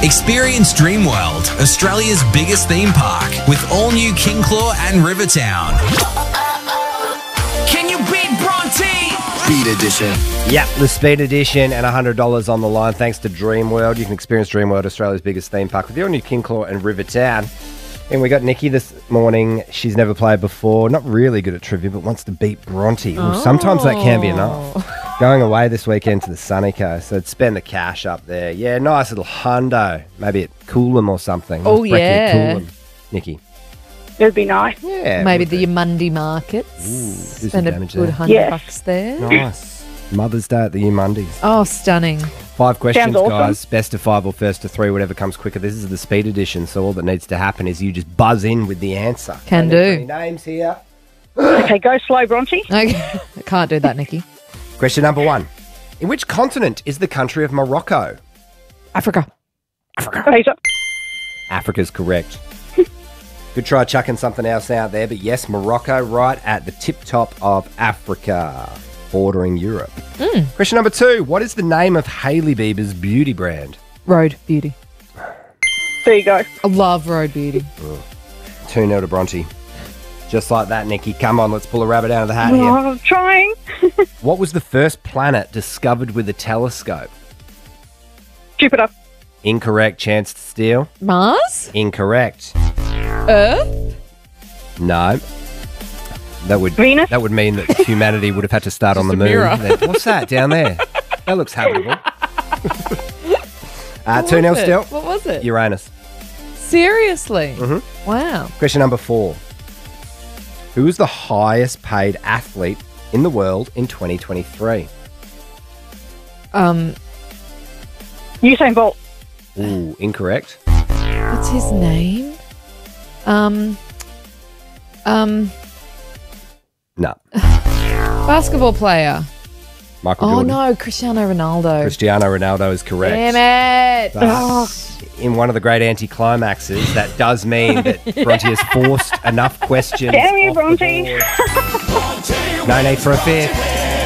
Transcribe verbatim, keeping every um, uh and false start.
Experience Dreamworld, Australia's biggest theme park, with all new King Claw and Rivertown. Can you beat Bronte? Speed Edition. Yep, the Speed Edition and one hundred dollars on the line thanks to Dreamworld. You can experience Dreamworld, Australia's biggest theme park, with your new King Claw and Rivertown. And we got Nikki this morning. She's never played before. Not really good at trivia, but wants to beat Bronte. Ooh, sometimes that can be enough. Going away this weekend to the sunny coast, so I'd spend the cash up there. Yeah, nice little hundo. Maybe at Coolum or something. Oh, Let's break yeah. your Coolum. Nikki. It'd be nice. Yeah. Maybe would the be. Yamundi markets. Ooh, do some Spend a damage good there. hundred Yes. bucks there. Nice. Mother's Day at the Yamundis. Oh, stunning. Five questions, awesome. guys. Best of five or first to three, whatever comes quicker. This is the Speed Edition, so all that needs to happen is you just buzz in with the answer. Can Don't need do. any names here. Okay, go slow, Bronte. Okay. I can't do that, Nikki. Question number one. In which continent is the country of Morocco? Africa. Asia. Africa's correct. Good try chucking something else out there, but yes, Morocco, right at the tip top of Africa, bordering Europe. Mm. Question number two. What is the name of Hailey Bieber's beauty brand? Road Beauty. There you go. I love Road Beauty. two nil to Bronte. Just like that, Nikki. Come on, let's pull a rabbit out of the hat Oh, here. I'm trying. What was the first planet discovered with a telescope? Jupiter. Incorrect. Chance to steal. Mars? Incorrect. Earth? No. That would Venus? that would mean that humanity would have had to start on the a moon. mirror. Then- What's that down there? That looks habitable. uh, What two nil was it? still. What was it? Uranus. Seriously? Mm-hmm. Wow. Question number four. Who is the highest paid athlete in the world in twenty twenty-three? Um, Usain Bolt. Ooh, incorrect. what's his name? Um, um, No. basketball player. Michael Oh Jordan. no, Cristiano Ronaldo. Cristiano Ronaldo is correct. Damn it. But in one of the great anticlimaxes, that does mean that Bronte has forced enough questions. Damn you, off the Bronte. board. No need for a fifth.